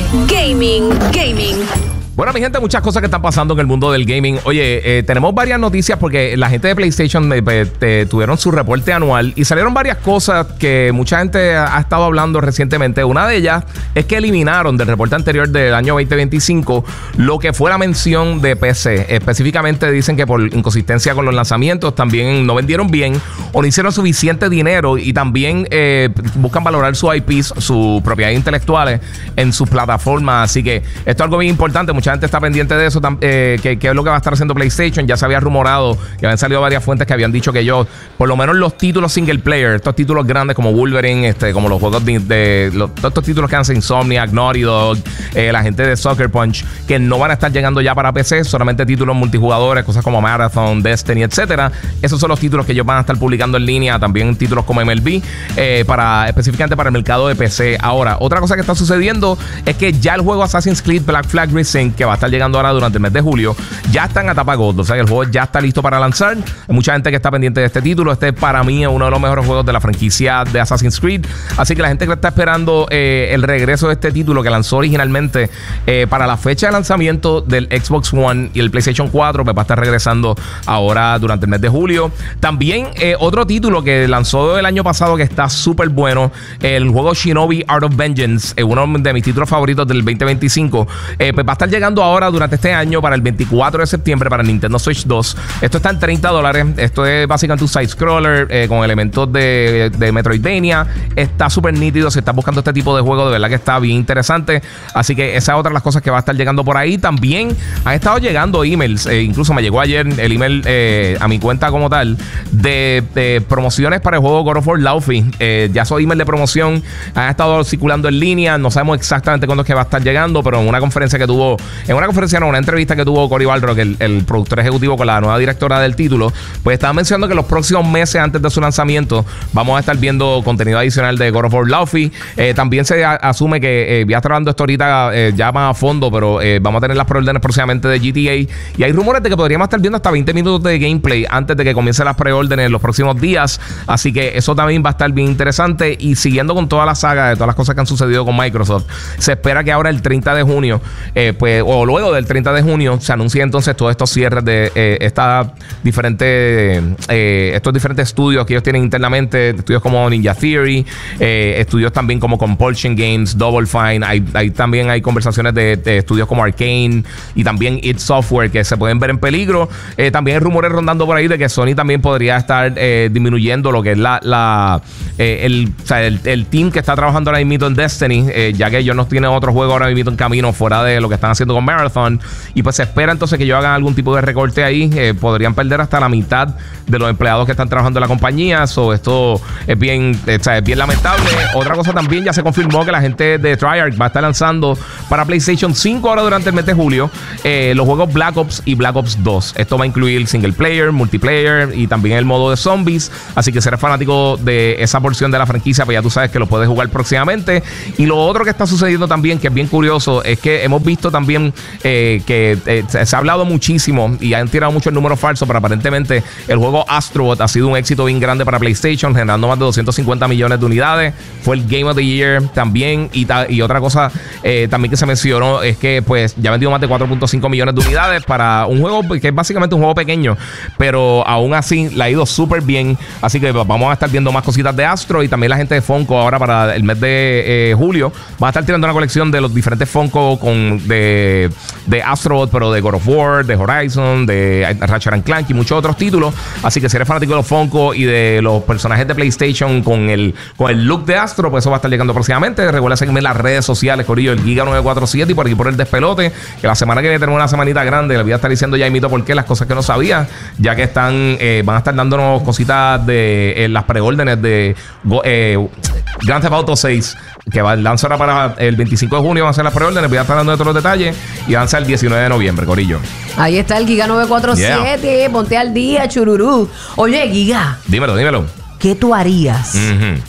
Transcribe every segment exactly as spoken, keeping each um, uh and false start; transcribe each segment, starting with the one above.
Gaming, gaming. Bueno, mi gente, muchas cosas que están pasando en el mundo del gaming. Oye, eh, tenemos varias noticias porque la gente de PlayStation eh, eh, tuvieron su reporte anual y salieron varias cosas que mucha gente ha, ha estado hablando recientemente. Una de ellas es que eliminaron del reporte anterior del año veinte veinticinco lo que fue la mención de P C. Específicamente dicen que por inconsistencia con los lanzamientos también no vendieron bien o no hicieron suficiente dinero y también eh, buscan valorar sus I Ps, sus propiedades intelectuales en sus plataformas. Así que esto es algo bien importante. Mucha gente está pendiente de eso, eh, que, que es lo que va a estar haciendo PlayStation. Ya se había rumorado, que habían salido varias fuentes que habían dicho que yo, por lo menos los títulos single player, estos títulos grandes como Wolverine, este, como los juegos de, de los, todos estos títulos que hacen Insomniac, Naughty Dog, eh, la gente de Sucker Punch, que no van a estar llegando ya para P C, solamente títulos multijugadores, cosas como Marathon, Destiny, etcétera. Esos son los títulos que ellos van a estar publicando en línea, también títulos como M L B, eh, para, específicamente para el mercado de P C. Ahora, otra cosa que está sucediendo es que ya el juego Assassin's Creed Black Flag Resync, que va a estar llegando ahora durante el mes de julio, ya está en etapa Gold. O sea, el juego ya está listo para lanzar. Hay mucha gente que está pendiente de este título. Este para mí es uno de los mejores juegos de la franquicia de Assassin's Creed. Así que la gente que está esperando eh, el regreso de este título que lanzó originalmente eh, para la fecha de lanzamiento del Xbox One y el PlayStation cuatro, pues va a estar regresando ahora durante el mes de julio. También eh, otro título que lanzó el año pasado que está súper bueno, el juego Shinobi Art of Vengeance, eh, uno de mis títulos favoritos del veinte veinticinco, eh, pues va a estar llegando ahora durante este año para el veinticuatro de septiembre para Nintendo Switch dos. Esto está en treinta dólares. Esto es básicamente un side-scroller eh, con elementos de, de Metroidvania. Está súper nítido. Si estás buscando este tipo de juego, de verdad que está bien interesante. Así que esa es otra de las cosas que va a estar llegando por ahí. También han estado llegando emails. Eh, incluso me llegó ayer el email eh, a mi cuenta como tal de, de promociones para el juego God of War Laufey. Eh, ya esos emails de promoción han estado circulando en línea. No sabemos exactamente cuándo es que va a estar llegando, pero en una conferencia que tuvo En una conferencia, no, una entrevista que tuvo Cory Balrog, el, el productor ejecutivo, con la nueva directora del título, pues estaba mencionando que los próximos meses antes de su lanzamiento vamos a estar viendo contenido adicional de God of War Laufey. Eh, también se a, asume que, eh, voy a estar hablando esto ahorita eh, ya más a fondo, pero eh, vamos a tener las preórdenes próximamente de G T A. Y hay rumores de que podríamos estar viendo hasta veinte minutos de gameplay antes de que comiencen las preórdenes en los próximos días. Así que eso también va a estar bien interesante. Y siguiendo con toda la saga de todas las cosas que han sucedido con Microsoft, se espera que ahora el treinta de junio, eh, pues, o luego del treinta de junio, se anuncia entonces todos estos cierres de eh, esta diferentes eh, estos diferentes estudios que ellos tienen internamente, estudios como Ninja Theory, eh, estudios también como Compulsion Games, Double Fine. Hay, hay también hay conversaciones de, de estudios como Arcane y también id Software que se pueden ver en peligro. Eh, también hay rumores rondando por ahí de que Sony también podría estar eh, disminuyendo lo que es la, la eh, el, o sea, el, el team que está trabajando ahora mismo en Destiny, eh, ya que ellos no tienen otro juego ahora mismo en camino fuera de lo que están haciendo con Marathon. Y pues se espera entonces que ellos hagan algún tipo de recorte ahí. Eh, podrían perder hasta la mitad de los empleados que están trabajando en la compañía. So, esto es bien, eh, o sea, es bien lamentable. Otra cosa también, ya se confirmó que la gente de Treyarch va a estar lanzando para PlayStation cinco ahora durante el mes de julio eh, los juegos Black Ops y Black Ops dos. Esto va a incluir single player, multiplayer y también el modo de zombies. Así que si eres fanático de esa porción de la franquicia, pues ya tú sabes que lo puedes jugar próximamente. Y lo otro que está sucediendo también, que es bien curioso, es que hemos visto también eh, que eh, se ha hablado muchísimo y han tirado muchos números falsos, pero aparentemente el juego Astrobot ha sido un éxito bien grande para PlayStation, generando más de doscientos cincuenta millones de unidades. Fue el Game of the Year también. Y, ta y otra cosa eh, también que se mencionó es que pues ya ha vendido más de cuatro punto cinco millones de unidades para un juego que es básicamente un juego pequeño, pero aún así le ha ido súper bien. Así que vamos a estar viendo más cositas de Astro. Y también la gente de Funko ahora para el mes de eh, julio va a estar tirando una colección de los diferentes Funko con de, de Astrobot, pero de God of War, de Horizon, de Ratchet and Clank y muchos otros títulos. Así que si eres fanático de los Funko y de los personajes de PlayStation con el, con el look de Astro, pues eso va a estar llegando próximamente. Recuerda seguirme en las redes sociales, Corillo, el Giga nueve cuatro siete, y por aquí por el despelote, que la semana que viene tenemos una semanita grande. Les voy a estar diciendo ya imito por qué, las cosas que no sabía, ya que están eh, van a estar dándonos cositas de eh, las preórdenes de eh, Grand Theft Auto seis, que va a lanzar para el veinticinco de junio. Van a ser las preórdenes. Voy a estar dando de todos los detalles y van a ser el diecinueve de noviembre, Corillo. Ahí está el Giga nueve cuatro siete. Yeah. Ponte al día, chururú. Oye, Giga. Dímelo, dímelo. ¿Qué tú harías? Uh-huh.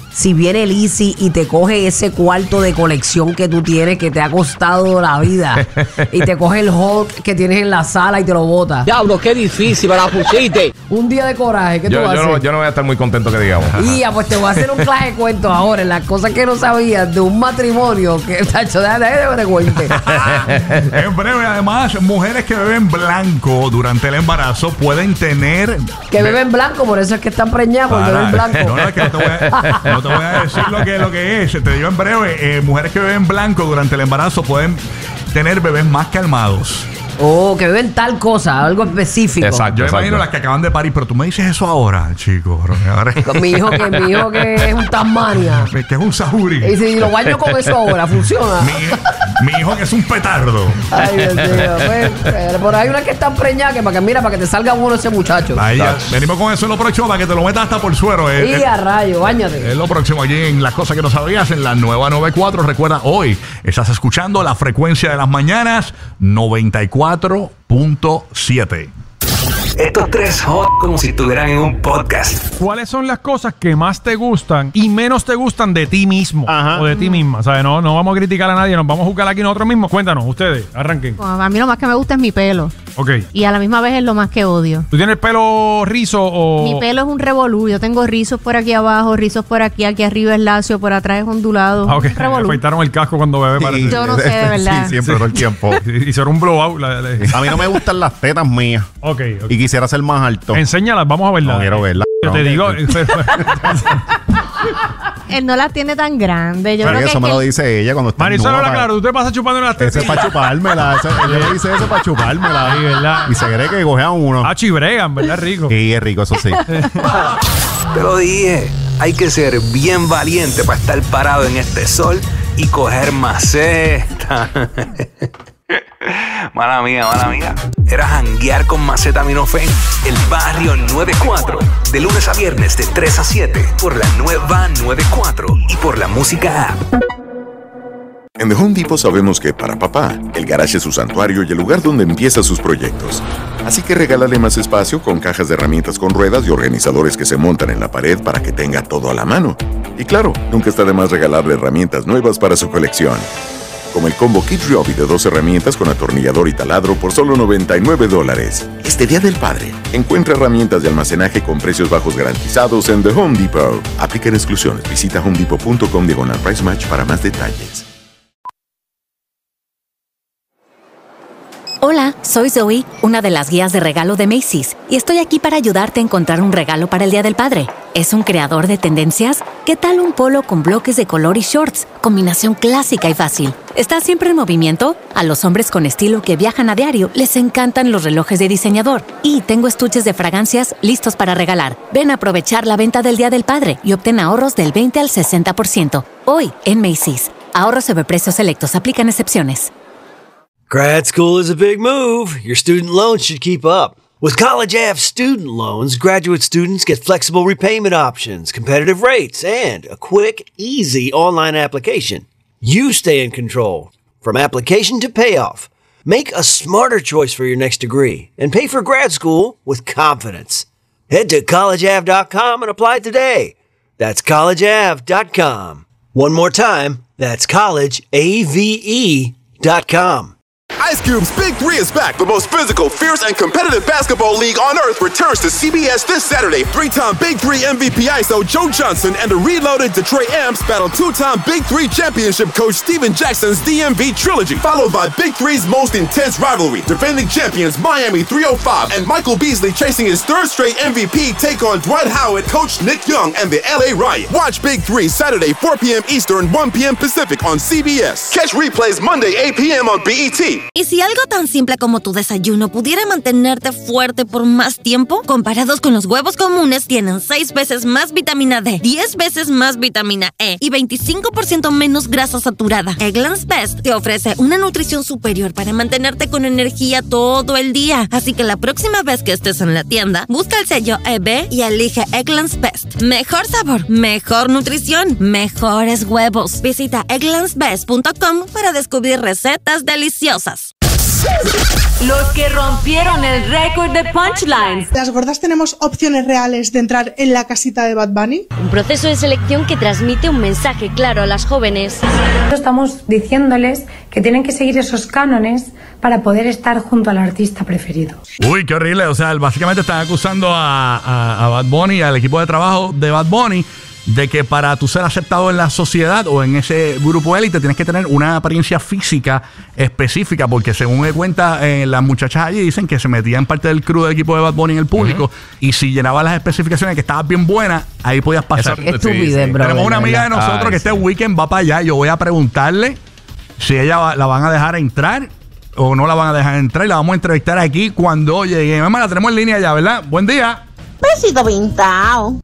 si viene el Easy y te coge ese cuarto de colección que tú tienes que te ha costado la vida y te coge el Hulk que tienes en la sala y te lo bota. Diablo, qué difícil, me la pusiste. Un día de coraje, ¿qué yo, tú vas yo a no, hacer? yo no voy a estar muy contento que digamos. Y ya, pues te voy a hacer un clase de cuentos ahora en las cosas que no sabías de un matrimonio que, tacho, déjate de que te cuente. En breve, además, mujeres que beben blanco durante el embarazo pueden tener... Que beben blanco, por eso es que están preñados, por beber blanco. No, no, es que no te voy a, no te voy a decir lo que, lo que es. Te digo en breve, eh, mujeres que beben blanco durante el embarazo pueden tener bebés más calmados. Oh, que beben tal cosa, algo específico. Exacto. Yo me imagino las que acaban de parir, pero tú me dices eso ahora, chico. Ahora, Con mi hijo que mi hijo que es un Tasmania. que es un sahuri. Y si lo baño con eso ahora, funciona. Mi, mi hijo que es un petardo. Ay, Dios mío. Pues, eh, por ahí una que está preñada que para que mira, para que te salga uno ese muchacho. Ahí ya, venimos con eso en lo próximo para que te lo metas hasta por suero. Eh, Y eh, a rayo, báñate. Es lo próximo allí en Las Cosas que No Sabías, en la nueva noventa y cuatro. Recuerda, hoy estás escuchando la frecuencia de las mañanas noventa y cuatro punto siete. Estos tres hot como si estuvieran en un podcast. ¿Cuáles son las cosas que más te gustan y menos te gustan de ti mismo? Ajá. O de ti misma. ¿Sabes? No, no vamos a criticar a nadie, nos vamos a juzgar aquí nosotros mismos. Cuéntanos, ustedes, arranquen. Bueno, a mí lo más que me gusta es mi pelo. Ok. Y a la misma vez es lo más que odio. ¿Tú tienes el pelo rizo o...? Mi pelo es un revolú. Yo tengo rizos por aquí abajo, rizos por aquí, aquí arriba es lacio, por atrás es ondulado. Ah, ok. Un Me revolú. afeitaron el casco cuando bebé parece. Yo no sé, de verdad. Sí, siempre todo el tiempo. Hicieron un blowout. La, la- A mí no me gustan las tetas mías. ok, ok. Y quisiera ser más alto. Enséñalas, vamos a verlas. No quiero verlas. Yo No. te digo... Él no las tiene tan grandes. Yo Pero creo que eso es me que lo él- dice ella cuando está Marisol, nueva. habla claro, tú te pasas chupando las tetas. Ese es para chupármela. Ese, ella le dice eso para chupármela. Sí, ¿verdad? Y se cree que coge a uno. Ah, chibregan, ¿verdad, rico? Sí, es rico, eso sí. Te lo dije, hay que ser bien valiente para estar parado en este sol y coger maceta. Mala mía, mala mía. Era janguear con Macetaminofen, el barrio noventa y cuatro. De lunes a viernes de tres a siete por la nueva noventa y cuatro y por la música app. En The Home Depot sabemos que para papá, el garage es su santuario y el lugar donde empieza sus proyectos. Así que regálale más espacio con cajas de herramientas con ruedas y organizadores que se montan en la pared para que tenga todo a la mano. Y claro, nunca está de más regalarle herramientas nuevas para su colección. Como el combo Kid Ryobi de dos herramientas con atornillador y taladro por solo noventa y nueve dólares. Este Día del Padre, encuentra herramientas de almacenaje con precios bajos garantizados en The Home Depot. Aplican exclusiones. Visita homedepot punto com diagonal price match para más detalles. Hola, soy Zoe, una de las guías de regalo de Macy's, y estoy aquí para ayudarte a encontrar un regalo para el Día del Padre. ¿Es un creador de tendencias? ¿Qué tal un polo con bloques de color y shorts? Combinación clásica y fácil. ¿Estás siempre en movimiento? A los hombres con estilo que viajan a diario les encantan los relojes de diseñador. Y tengo estuches de fragancias listos para regalar. Ven a aprovechar la venta del Día del Padre y obtén ahorros del veinte al sesenta por ciento. Hoy en Macy's. Ahorros sobre precios selectos. Aplican excepciones. Grad school is a big move. Your student loans should keep up. With College Ave student loans, graduate students get flexible repayment options, competitive rates, and a quick, easy online application. You stay in control, from application to payoff. Make a smarter choice for your next degree and pay for grad school with confidence. Head to college ave dot com and apply today. That's college ave dot com. One more time, that's college ave dot com. Ice Cube's Big Three is back. The most physical, fierce, and competitive basketball league on earth returns to C B S this Saturday. Three-time Big Three M V P I S O Joe Johnson and the reloaded Detroit Amps battle two-time Big Three championship coach Steven Jackson's D M V trilogy, followed by Big Three's most intense rivalry. Defending champions Miami three oh five and Michael Beasley chasing his third straight M V P take on Dwight Howard, coach Nick Young, and the L A Riot. Watch Big Three Saturday four p.m. Eastern, one p.m. Pacific on C B S. Catch replays Monday eight p.m. on B E T. ¿Y si algo tan simple como tu desayuno pudiera mantenerte fuerte por más tiempo? Comparados con los huevos comunes, tienen seis veces más vitamina D, diez veces más vitamina E y veinticinco por ciento menos grasa saturada. Eggland's Best te ofrece una nutrición superior para mantenerte con energía todo el día. Así que la próxima vez que estés en la tienda, busca el sello E B y elige Eggland's Best. Mejor sabor, mejor nutrición, mejores huevos. Visita egglands best punto com para descubrir recetas deliciosas. Los que rompieron el récord de punchlines. Las gordas tenemos opciones reales de entrar en la casita de Bad Bunny. Un proceso de selección que transmite un mensaje claro a las jóvenes. Estamos diciéndoles que tienen que seguir esos cánones para poder estar junto al artista preferido. Uy, qué horrible. O sea, básicamente están acusando a, a, a Bad Bunny, al equipo de trabajo de Bad Bunny, de que para tú ser aceptado en la sociedad o en ese grupo élite tienes que tener una apariencia física específica, porque según me cuenta, eh, las muchachas allí dicen que se metían parte del crew del equipo de Bad Bunny en el público, uh-huh. y si llenabas las especificaciones que estabas bien buena, ahí podías pasar. Eso, estupidez, sí, sí. Bro, tenemos una amiga de nosotros Ay, que este sí. weekend va para allá. Yo voy a preguntarle si ella va, la van a dejar entrar o no la van a dejar entrar, y la vamos a entrevistar aquí cuando llegue. Mamá, la tenemos en línea ya, ¿verdad? Buen día. Besito pintado.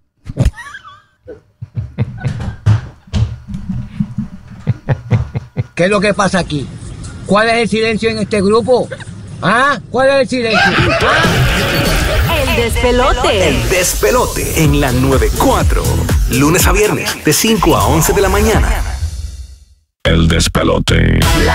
¿Qué es lo que pasa aquí? ¿Cuál es el silencio en este grupo? ¿Ah? ¿Cuál es el silencio? ¿Ah? El despelote. El despelote en la noventa y cuatro. Lunes a viernes de cinco a once de la mañana. El despelote.